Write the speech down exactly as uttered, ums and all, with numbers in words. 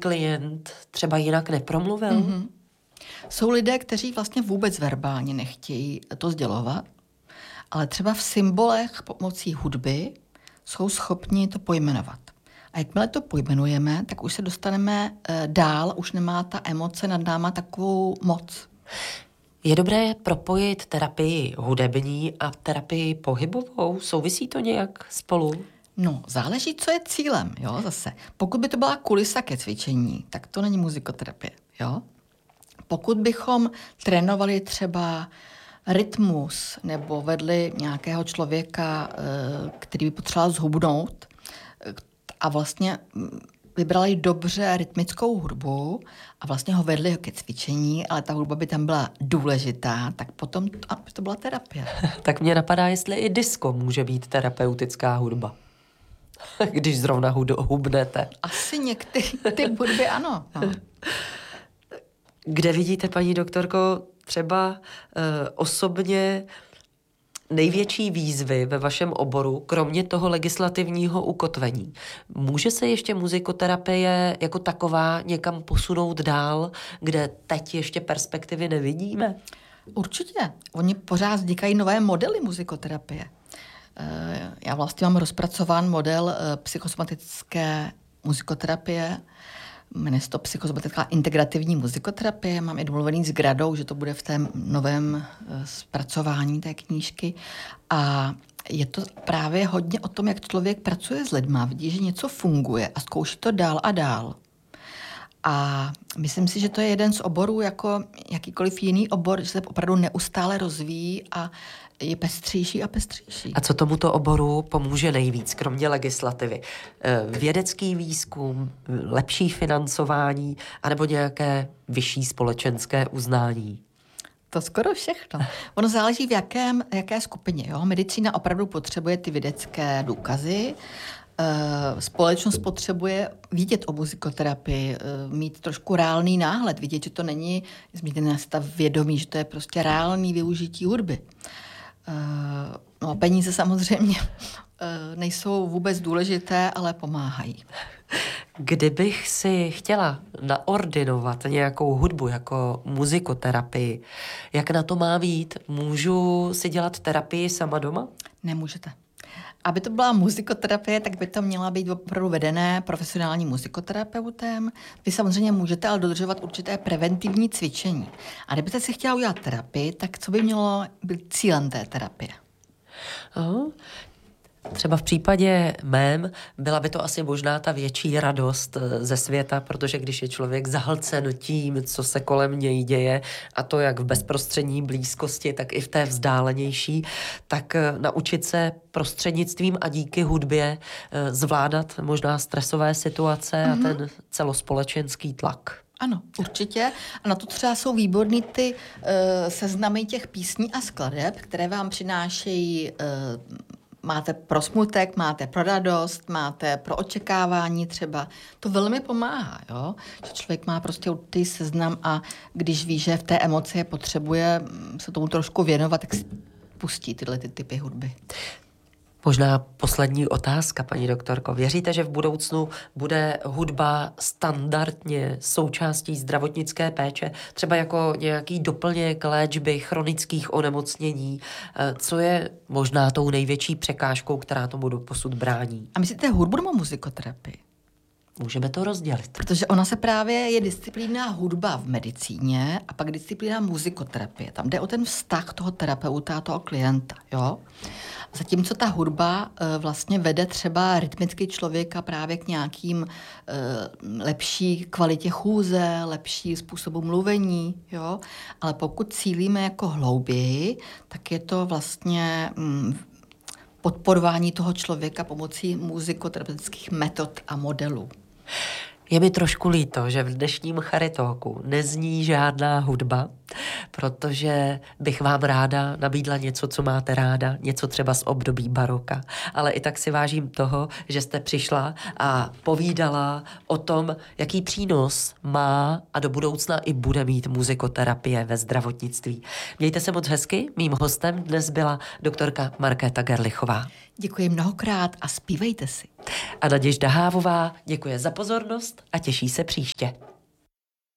klient třeba jinak nepromluvil? Mm-hmm. Jsou lidé, kteří vlastně vůbec verbálně nechtějí to sdělovat, ale třeba v symbolech pomocí hudby jsou schopni to pojmenovat. A jakmile to pojmenujeme, tak už se dostaneme e, dál, už nemá ta emoce nad náma takovou moc. Je dobré propojit terapii hudební a terapii pohybovou? Souvisí to nějak spolu? No, záleží, co je cílem, jo, zase. Pokud by to byla kulisa ke cvičení, tak to není muzikoterapie, jo. Pokud bychom trénovali třeba rytmus nebo vedli nějakého člověka, který by potřeboval zhubnout a vlastně vybrali dobře rytmickou hudbu a vlastně ho vedli ke cvičení, ale ta hudba by tam byla důležitá, tak potom to, to byla terapie. Tak mě napadá, jestli i disco může být terapeutická hudba. Když zrovna hubnete. Asi některý typ hudby ano. No. Kde vidíte, paní doktorko, třeba e, osobně největší výzvy ve vašem oboru, kromě toho legislativního ukotvení? Může se ještě muzikoterapie jako taková někam posunout dál, kde teď ještě perspektivy nevidíme? Určitě. Oni pořád vznikají nové modely muzikoterapie. Já vlastně mám rozpracován model psychosomatické muzikoterapie, jmenuje se to psychosomatická integrativní muzikoterapie, mám i domluvený s Gradou, že to bude v tom novém zpracování té knížky a je to právě hodně o tom, jak člověk pracuje s lidma, vidí, že něco funguje a zkouší to dál a dál. A myslím si, že to je jeden z oborů, jako jakýkoliv jiný obor, že se opravdu neustále rozvíjí a je pestřejší a pestřejší. A co tomuto oboru pomůže nejvíc, kromě legislativy? Vědecký výzkum, lepší financování, anebo nějaké vyšší společenské uznání? To skoro všechno. Ono záleží v jakém, jaké skupině. Jo? Medicína opravdu potřebuje ty vědecké důkazy, společnost potřebuje vidět o muzikoterapii, mít trošku reálný náhled, vidět, že to není změněný stav vědomí, že to je prostě reálný využití hudby. No a peníze samozřejmě nejsou vůbec důležité, ale pomáhají. Kdybych si chtěla naordinovat nějakou hudbu jako muzikoterapii, jak na to má být? Můžu si dělat terapii sama doma? Nemůžete. Aby to byla muzikoterapie, tak by to měla být opravdu vedené profesionálním muzikoterapeutem. Vy samozřejmě můžete ale dodržovat určité preventivní cvičení. A kdybyste si chtěla udělat terapii, tak co by mělo být cílem té terapie? Aha. Třeba v případě mém byla by to asi možná ta větší radost ze světa, protože když je člověk zahlcen tím, co se kolem něj děje, a to jak v bezprostřední blízkosti, tak i v té vzdálenější, tak naučit se prostřednictvím a díky hudbě zvládat možná stresové situace mm-hmm. a ten celospolečenský tlak. Ano, určitě. A na to třeba jsou výborný ty uh, seznamy těch písní a skladeb, které vám přinášejí uh, máte pro smutek, máte pro radost, máte pro očekávání třeba. To velmi pomáhá, jo? Že člověk má prostě určitý seznam a když ví, že v té emoci potřebuje se tomu trošku věnovat, tak si pustí tyhle ty typy hudby. Možná poslední otázka, paní doktorko. Věříte, že v budoucnu bude hudba standardně součástí zdravotnické péče, třeba jako nějaký doplněk léčby chronických onemocnění? Co je možná tou největší překážkou, která tomu doposud brání? A myslíte hudbu nebo muzikoterapii? Můžeme to rozdělit. Protože ona se právě je disciplína hudba v medicíně a pak disciplína muzikoterapie. Tam jde o ten vztah toho terapeuta a toho klienta, jo? Zatímco ta hudba e, vlastně vede třeba rytmicky člověka právě k nějakým e, lepší kvalitě chůze, lepší způsobu mluvení, jo? Ale pokud cílíme jako hlouběji, tak je to vlastně mm, podporování toho člověka pomocí muzikoterapeutických metod a modelů. Je mi trošku líto, že v dnešním Charitalku nezní žádná hudba, protože bych vám ráda nabídla něco, co máte ráda, něco třeba z období baroka. Ale i tak si vážím toho, že jste přišla a povídala o tom, jaký přínos má a do budoucna i bude mít muzikoterapie ve zdravotnictví. Mějte se moc hezky. Mým hostem dnes byla doktorka Markéta Gerlichová. Děkuji mnohokrát a zpívejte si. A Naděžda Hávová děkuje za pozornost a těší se příště.